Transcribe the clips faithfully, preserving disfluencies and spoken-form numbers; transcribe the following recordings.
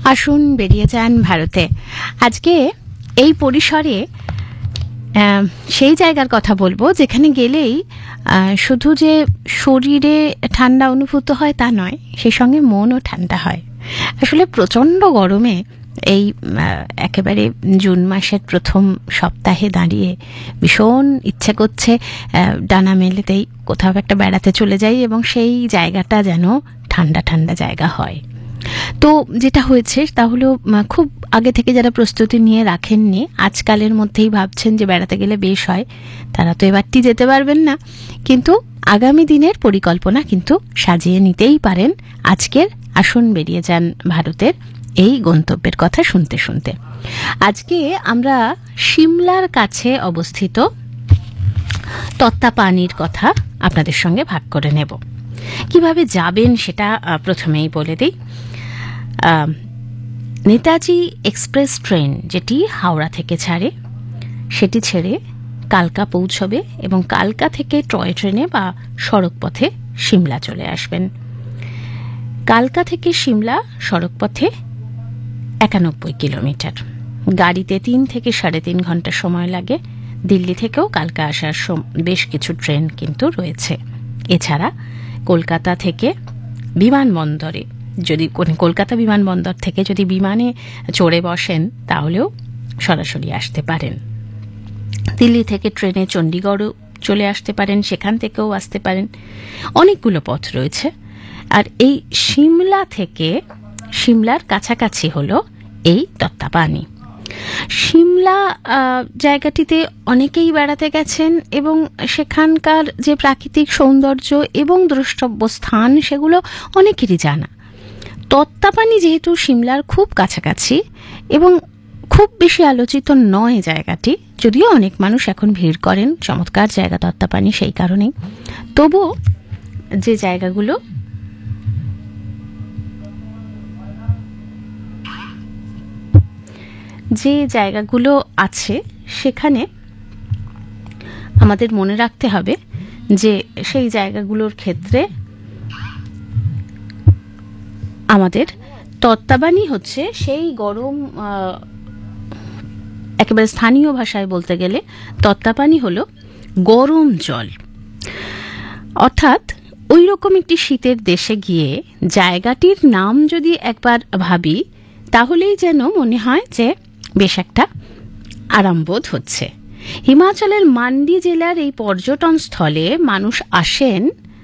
আসুন বেরিয়ে যান ভারতে। আজকে এই পরিসরে সেই জায়গার কথা বলবো যেখানে গেলেই শুধু যে শরীরে ঠান্ডা অনুভূত হয় তা নয়, সেই সঙ্গে মনও ঠান্ডা হয়। আসলে প্রচণ্ড গরমে এই একেবারে জুন মাসের প্রথম সপ্তাহে দাঁড়িয়ে ভীষণ ইচ্ছে করছে ডানা মেলেতেই কোথাও একটা বেড়াতে চলে যাই এবং সেই জায়গাটা যেন ঠান্ডা ঠান্ডা জায়গা হয়। তো যেটা হয়েছে তা হলো, খুব আগে থেকে যারা প্রস্তুতি নিয়ে রাখেননি, আজকালের মধ্যেই ভাবছেন যে বেড়াতে গেলে বেশ হয়, তারা তো এবারটি যেতে পারবেন না, কিন্তু আগামী দিনের পরিকল্পনা কিন্তু সাজিয়ে নিতেই পারেন আজকের আসুন বেরিয়ে যান ভারতের এই গন্তব্যের কথা শুনতে শুনতে। আজকে আমরা সিমলার কাছে অবস্থিত তত্তাপানির কথা আপনাদের সঙ্গে ভাগ করে নেব। কিভাবে যাবেন সেটা প্রথমেই বলে দিই। নেতাজি এক্সপ্রেস ট্রেন যেটি হাওড়া থেকে ছাড়ে, সেটি ছেড়ে কালকা পৌঁছবে এবং কালকা থেকে টয় ট্রেনে বা সড়ক পথে সিমলা চলে আসবেন। কালকা থেকে সিমলা সড়ক পথে একানব্বই কিলোমিটার, গাড়িতে তিন থেকে সাড়ে তিন ঘন্টা সময় লাগে। দিল্লি থেকেও কালকা আসার বেশ কিছু ট্রেন কিন্তু রয়েছে। এছাড়া কলকাতা থেকে বিমানবন্দরে যদি কলকাতা বিমানবন্দর থেকে যদি বিমানে চড়ে বসেন তাহলেও সরাসরি আসতে পারেন। দিল্লি থেকে ট্রেনে চণ্ডীগড়ও চলে আসতে পারেন, সেখান থেকেও আসতে পারেন। অনেকগুলো পথ রয়েছে। আর এই সিমলা থেকে সিমলার কাছাকাছি হলো এই তত্তাপানি। সিমলা জায়গাটিতে অনেকেই বেড়াতে গেছেন এবং সেখানকার যে প্রাকৃতিক সৌন্দর্য এবং দ্রষ্টব্য স্থান সেগুলো অনেকেরই জানা। তত্তাপানি যেহেতু সিমলার খুব কাছাকাছি এবং খুব বেশি আলোচিত নয় জায়গাটি, যদিও অনেক মানুষ এখন ভিড় করেন, চমৎকার জায়গা তত্তাপানি সেই কারণেই, তবুও যে জায়গাগুলো যে জায়গাগুলো আছে সেখানে আমাদের মনে রাখতে হবে যে সেই জায়গাগুলোর ক্ষেত্রে আমাদের তত্তাপানি হচ্ছে সেই গরম, একেবারে স্থানীয় ভাষায় বলতে গেলে তত্তাপানি হলো গরম জল। অর্থাৎ ওই রকম একটি শীতের দেশে গিয়ে জায়গাটির নাম যদি একবার ভাবি তাহলেই যেন মনে হয় যে বেশ একটা আরামবোধ হচ্ছে। হিমাচলের মান্ডি জেলার এই পর্যটন স্থলে মানুষ আসেন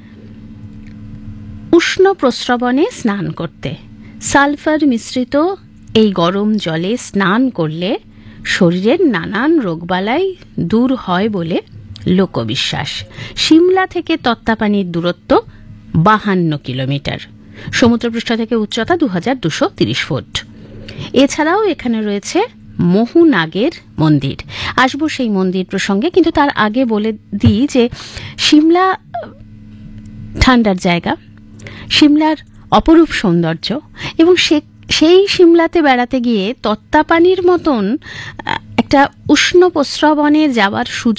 উষ্ণ প্রস্রবণে স্নান করতে। সালফার মিশ্রিত এই গরম জলে স্নান করলে শরীরের নানান রোগবালাই দূর হয় বলে লোকবিশ্বাস। সিমলা থেকে তত্তাপানির দূরত্ব বাহান্ন কিলোমিটার, সমুদ্রপৃষ্ঠ থেকে উচ্চতা দু হাজার দুশো তিরিশ ফুট। এছাড়াও এখানে রয়েছে মহু নাগের মন্দির। আসবো সেই মন্দির প্রসঙ্গে, কিন্তু তার আগে বলে দিই যে সিমলা ঠান্ডার জায়গা, সিমলার অপরূপ সৌন্দর্য এবং সে সেই সিমলাতে বেড়াতে গিয়ে তত্তাপানির মতন একটা উষ্ণ প্রস্রবণে যাওয়ার সুযোগ